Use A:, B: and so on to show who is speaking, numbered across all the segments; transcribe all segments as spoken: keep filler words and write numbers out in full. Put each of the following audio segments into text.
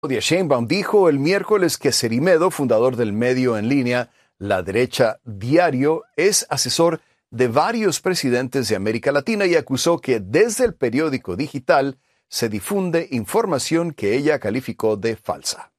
A: Claudia Sheinbaum dijo el miércoles que Cerimedo, fundador del medio en línea La Derecha Diario, es asesor de varios presidentes de América Latina y acusó que desde el periódico digital se difunde información que ella calificó de falsa.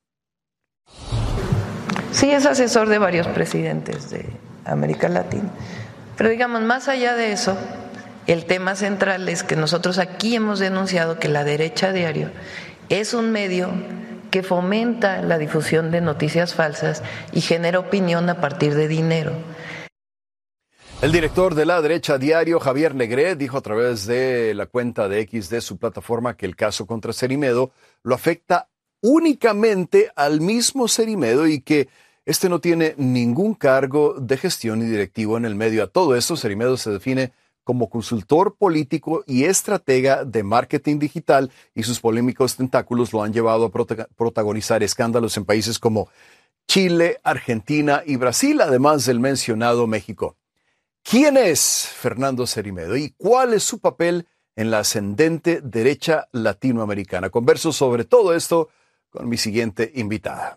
B: Sí, es asesor de varios presidentes de América Latina. Pero digamos, más allá de eso, el tema central es que nosotros aquí hemos denunciado que La Derecha Diario es un medio que fomenta la difusión de noticias falsas y genera opinión a partir de dinero.
A: El director de La Derecha Diario, Javier Negrete, dijo a través de la cuenta de X de su plataforma que el caso contra Cerimedo lo afecta únicamente al mismo Cerimedo y que este no tiene ningún cargo de gestión y directivo en el medio. A todo esto, Cerimedo se define como consultor político y estratega de marketing digital, y sus polémicos tentáculos lo han llevado a prota- protagonizar escándalos en países como Chile, Argentina y Brasil, además del mencionado México. ¿Quién es Fernando Cerimedo y cuál es su papel en la ascendente derecha latinoamericana? Converso sobre todo esto con mi siguiente invitada.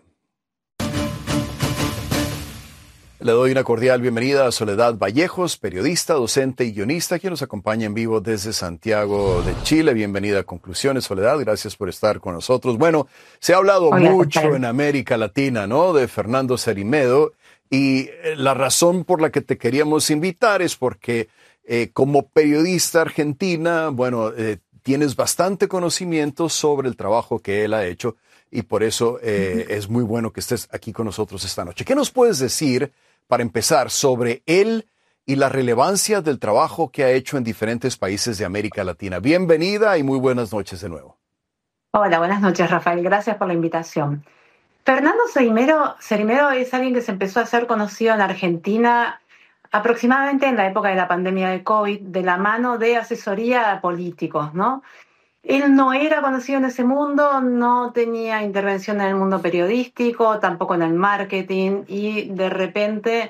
A: Le doy una cordial bienvenida a Soledad Vallejos, periodista, docente y guionista, quien nos acompaña en vivo desde Santiago de Chile. Bienvenida a Conclusiones, Soledad. Gracias por estar con nosotros. Bueno, se ha hablado
C: Hola,
A: mucho en América Latina, ¿no?, de Fernando Cerimedo, y la razón por la que te queríamos invitar es porque eh, como periodista argentina, bueno, eh, tienes bastante conocimiento sobre el trabajo que él ha hecho, y por eso eh, es muy bueno que estés aquí con nosotros esta noche. ¿Qué nos puedes decir, para empezar, sobre él y la relevancia del trabajo que ha hecho en diferentes países de América Latina? Bienvenida y muy buenas noches de nuevo.
C: Hola, buenas noches, Rafael. Gracias por la invitación. Fernando Cerimedo, Cerimedo es alguien que se empezó a hacer conocido en Argentina aproximadamente en la época de la pandemia de COVID, de la mano de asesoría a políticos, ¿no? Él no era conocido en ese mundo, no tenía intervención en el mundo periodístico, tampoco en el marketing, y de repente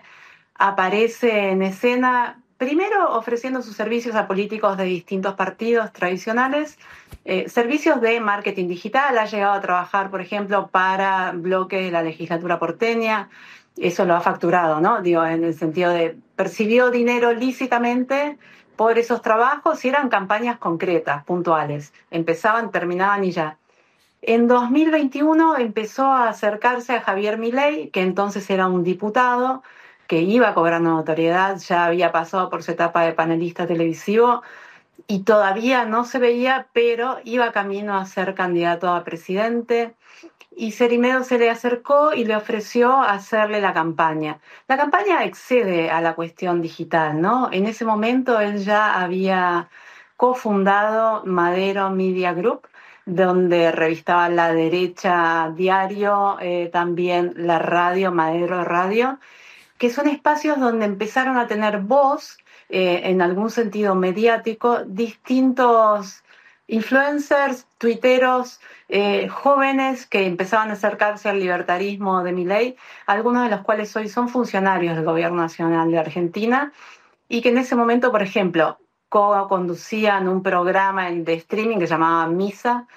C: aparece en escena, primero ofreciendo sus servicios a políticos de distintos partidos tradicionales, eh, servicios de marketing digital. Ha llegado a trabajar, por ejemplo, para bloques de la legislatura porteña. Eso lo ha facturado, ¿no? Digo, en el sentido de percibió dinero lícitamente por esos trabajos y eran campañas concretas, puntuales. Empezaban, terminaban y ya. En dos mil veintiuno empezó a acercarse a Javier Milei, que entonces era un diputado que iba cobrando notoriedad, ya había pasado por su etapa de panelista televisivo y todavía no se veía, pero iba camino a ser candidato a presidente. Y Cerimedo se le acercó y le ofreció hacerle la campaña. La campaña excede a la cuestión digital, ¿no? En ese momento él ya había cofundado Madero Media Group, donde revistaba La Derecha Diario, eh, también la radio, Madero Radio, que son espacios donde empezaron a tener voz, eh, en algún sentido mediático, distintos influencers, tuiteros, eh, jóvenes que empezaban a acercarse al libertarismo de Milei, algunos de los cuales hoy son funcionarios del Gobierno Nacional de Argentina, y que en ese momento, por ejemplo, co-conducían un programa de streaming que se llamaba Misa.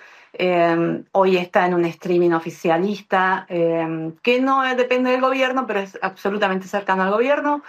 C: Eh, hoy está en un streaming oficialista, eh, que no depende del gobierno, pero es absolutamente cercano al gobierno.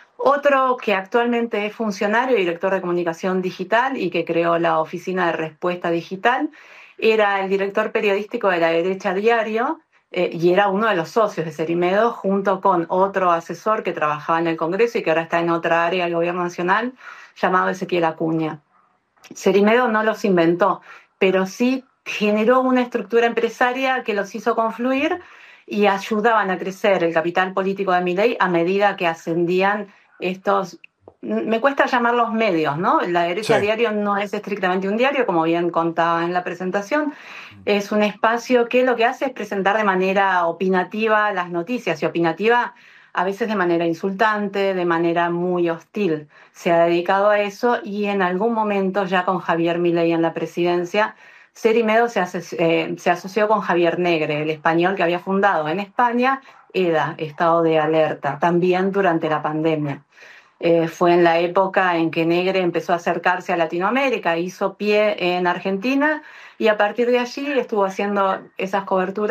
C: Otro que actualmente es funcionario y director de comunicación digital y que creó la Oficina de Respuesta Digital, era el director periodístico de La Derecha Diario, eh, y era uno de los socios de Cerimedo, junto con otro asesor que trabajaba en el Congreso y que ahora está en otra área del Gobierno Nacional, llamado Ezequiel Acuña. Cerimedo no los inventó, pero sí generó una estructura empresaria que los hizo confluir y ayudaban a crecer el capital político de Milei a medida que ascendían estos, me cuesta llamarlos medios, ¿no? La Derecha
A: Sí.
C: Diario no es estrictamente un diario, como bien contaba en la presentación. Es un espacio que lo que hace es presentar de manera opinativa las noticias, y opinativa a veces de manera insultante, de manera muy hostil. Se ha dedicado a eso y en algún momento, ya con Javier Milei en la presidencia, Cerimedo se, aso- eh, se asoció con Javier Negre, el español que había fundado en España EDA, Estado de Alerta, también durante la pandemia. Eh, fue en la época en que Negre empezó a acercarse a Latinoamérica, hizo pie en Argentina y a partir de allí estuvo haciendo esas coberturas